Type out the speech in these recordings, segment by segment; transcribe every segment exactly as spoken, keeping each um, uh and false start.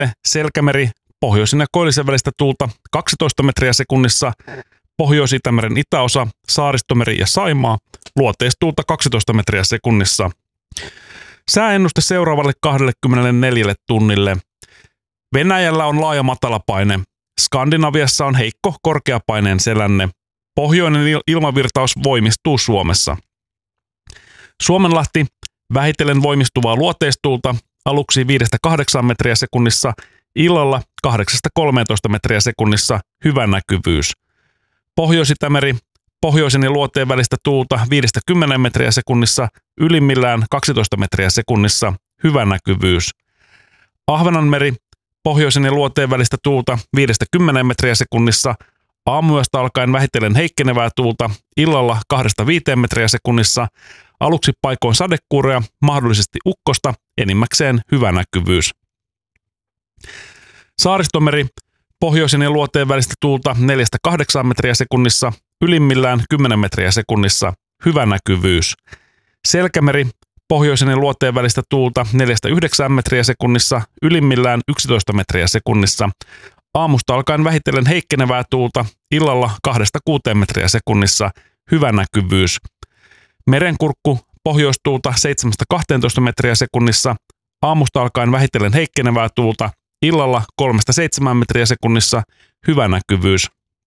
Selkämeri, pohjoisin ja koillisen välistä tuulta kaksitoista metriä sekunnissa. Pohjois-Itämeren itäosa, Saaristomeri ja Saimaa, luoteistuulta kaksitoista metriä sekunnissa. Sääennuste seuraavalle kaksikymmentäneljä tunnille. Venäjällä on laaja matalapaine. Skandinaviassa on heikko korkeapaineen selänne. Pohjoinen ilmavirtaus voimistuu Suomessa. Suomenlahti, vähitellen voimistuvaa luoteistuulta, aluksi viidestä kahdeksaan metriä sekunnissa, illalla kahdeksasta kolmeentoista metriä sekunnissa, hyvä näkyvyys. Pohjois-Itämeri, pohjoisen ja luoteen välistä tuulta viidestä kymmeneen metriä sekunnissa, ylimmillään kaksitoista metriä sekunnissa, hyvä näkyvyys. Ahvenanmeri, pohjoisen ja luoteen välistä tuulta viidestä kymmeneen metriä sekunnissa, aamuyöstä alkaen vähitellen heikkenevää tuulta, illalla kahdesta viiteen metriä sekunnissa, aluksi paikoin sadekuurea, mahdollisesti ukkosta, enimmäkseen hyvä näkyvyys. Saaristomeri, pohjoisen ja luoteen välistä tuulta neljästä kahdeksaan metriä sekunnissa, ylimmillään kymmenen metriä sekunnissa, hyvä näkyvyys. Selkämeri, pohjoisen ja luoteen välistä tuulta neljästä yhdeksään metriä sekunnissa, ylimmillään yksitoista metriä sekunnissa, aamusta alkaen vähitellen heikkenevää tuulta, illalla kahdesta kuuteen metriä sekunnissa, hyvä näkyvyys. Merenkurkku, pohjoistuulta seitsemästä kahteentoista metriä sekunnissa, aamusta alkaen vähitellen heikkenevää tuulta, illalla kolmesta seitsemään metriä sekunnissa, hyvä näkyvyys.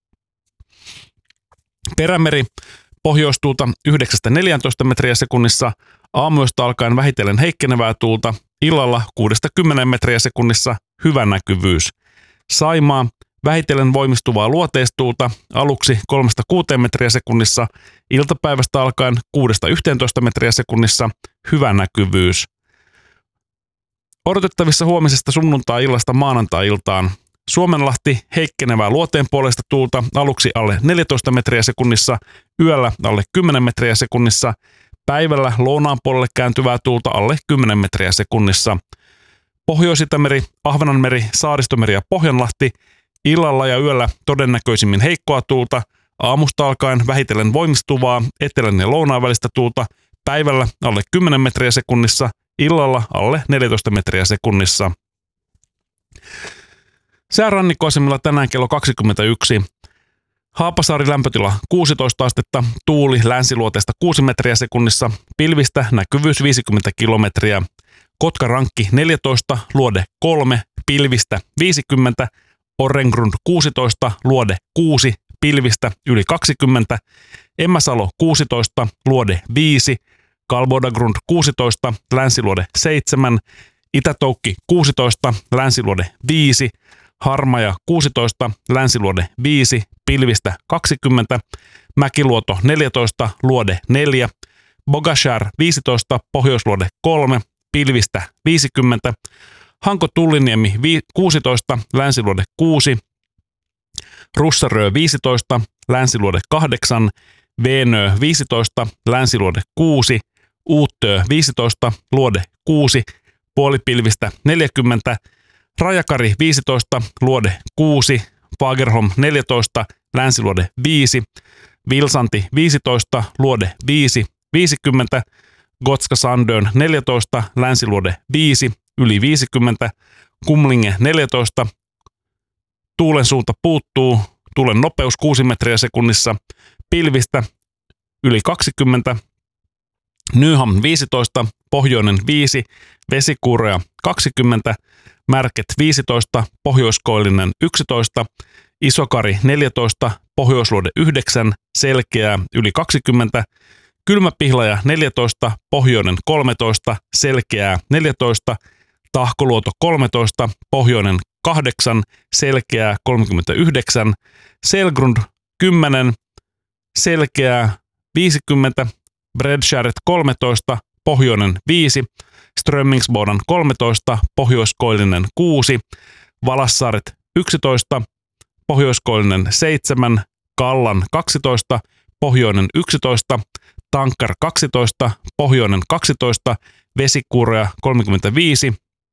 Perämeri, pohjoistuulta yhdeksästä neljääntoista metriä sekunnissa, aamuyöstä alkaen vähitellen heikkenevää tuulta, illalla kuudesta kymmeneen metriä sekunnissa, hyvä näkyvyys. Saimaa, vähitellen voimistuvaa luoteistuulta, aluksi kolmesta kuuteen metriä sekunnissa, iltapäivästä alkaen kuudesta yhteentoista metriä sekunnissa, hyvä näkyvyys. Odotettavissa huomisesta sunnuntai-illasta maanantai-iltaan. Suomenlahti, heikkenevää luoteen puolesta tuulta, aluksi alle neljätoista metriä sekunnissa, yöllä alle kymmenen metriä sekunnissa, päivällä lounaan puolelle kääntyvää tuulta alle kymmenen metriä sekunnissa. Pohjois-Itämeri, Ahvenanmeri, Saaristomeri ja Pohjanlahti, illalla ja yöllä todennäköisimmin heikkoa tuulta, aamusta alkaen vähitellen voimistuvaa etelän ja lounaan välistä tuulta, päivällä alle kymmenen metriä sekunnissa, illalla alle neljätoista metriä sekunnissa. Säärannikkoasemilla tänään kello kaksikymmentäyksi. Haapasaari lämpötila kuusitoista astetta, tuuli länsiluoteesta kuusi metriä sekunnissa, pilvistä näkyvyys viisikymmentä kilometriä. Kotkarankki neljätoista, luode kolme, pilvistä viisikymmentä, Orrengrund kuusitoista, luode kuusi, pilvistä yli kaksikymmentä, Emmäsalo kuusitoista, luode viisi, Kalbodagrund kuusitoista, länsiluode seitsemän, Itätoukki kuusitoista, länsiluode viisi, Harmaja kuusitoista, länsiluode viisi, pilvistä kaksikymmentä, Mäkiluoto neljätoista, luode neljä, Bogashär viisitoista, pohjoisluode kolme, pilvistä viisikymmentä, Hanko Tulliniemi kuusitoista, länsiluode kuusi, Russarö viisitoista, länsiluode kahdeksan, Veenö viisitoista, länsiluode kuusi, Uuttö viisitoista, luode kuusi, puolipilvistä neljäkymmentä, Rajakari viisitoista, luode kuusi, Fagerholm neljätoista, länsiluode viisi, Vilsanti viisitoista, luode viisi, viisikymmentä, Gotska Sandön neljätoista, länsiluode viisi, yli viisikymmentä, Kumlinge neljätoista, tuulen suunta puuttuu, tuulen nopeus kuusi metriä sekunnissa, pilvistä yli kaksikymmentä, Nyham viisitoista, pohjoinen viisi, vesikuurea kaksikymmentä, Märket viisitoista, pohjoiskoillinen yksitoista, Isokari neljätoista, pohjoisluode yhdeksän, selkeää yli kaksikymmentä, Kylmäpihlaja neljätoista, pohjoinen kolmetoista, selkeää neljätoista, Tahkoluoto kolmetoista, pohjoinen kahdeksan, selkeää kolmekymmentäyhdeksän, Selgrund kymmenen, selkeää viisikymmentä, Bredskäret kolmetoista, pohjoinen viisi, Strömmingsbodan kolmetoista, pohjoiskoillinen kuusi, Valassaaret yksitoista, pohjoiskoillinen seitsemän, Kallan kaksitoista, pohjoinen yksitoista, Tankkar kaksitoista, pohjoinen kaksitoista, Vesikuurea kolmekymmentäviisi,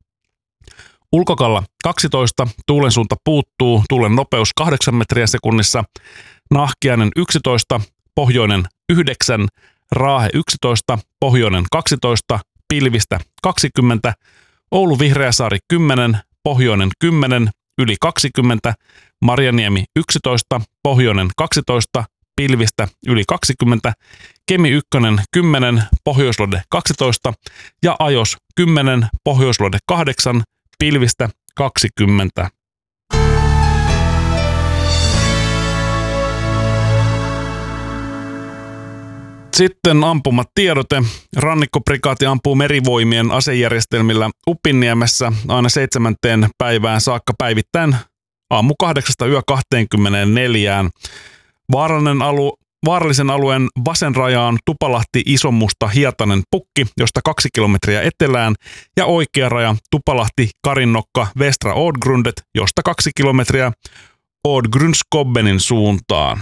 Ulkokalla kaksitoista, tuulen suunta puuttuu, tuulen nopeus kahdeksan metriä sekunnissa, Nahkiainen yksitoista, pohjoinen yhdeksän, Raahe yksitoista, pohjoinen kaksitoista, pilvistä kaksikymmentä, Oulu Vihreäsaari kymmenen, Pohjoinen kymmenen, yli kaksikymmentä, Marjaniemi yksitoista, Pohjoinen kaksitoista, pilvistä yli kaksikymmentä, Kemi ykkönen kymmenen, Pohjoislode kaksitoista ja Ajos kymmenen, Pohjoislode kahdeksan, pilvistä kaksikymmentä. Sitten ampumatiedote. Rannikkoprikaati ampuu merivoimien asejärjestelmillä Upinniemessä aina seitsemänteen päivään saakka päivittäin aamu kahdeksasta yö kaksikymmentäneljä. Vaarallinen alu, vaarallisen alueen vasen raja on Tupalahti, Isonmusta, Hietanen, Pukki, josta kaksi kilometriä etelään, ja oikea raja Tupalahti, Karinnokka, Västra Ådgrundet, josta kaksi kilometriä Ådgrundsgobbenin suuntaan.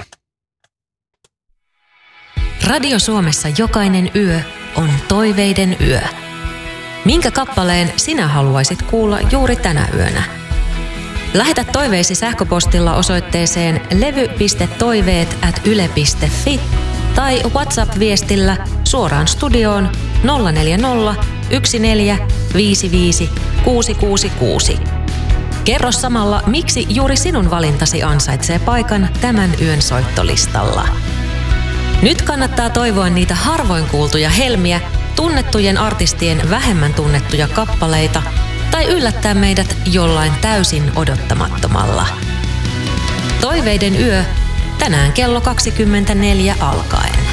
Radio Suomessa jokainen yö on toiveiden yö. Minkä kappaleen sinä haluaisit kuulla juuri tänä yönä? Lähetä toiveisi sähköpostilla osoitteeseen levy piste toiveet ät yle piste fi tai WhatsApp-viestillä suoraan studioon nolla neljä nolla, yksi neljä, viisi viisi, kuusi kuusi kuusi. Kerro samalla, miksi juuri sinun valintasi ansaitsee paikan tämän yön soittolistalla. Nyt kannattaa toivoa niitä harvoin kuultuja helmiä, tunnettujen artistien vähemmän tunnettuja kappaleita tai yllättää meidät jollain täysin odottamattomalla. Toiveiden yö tänään kello kaksikymmentäneljä alkaen.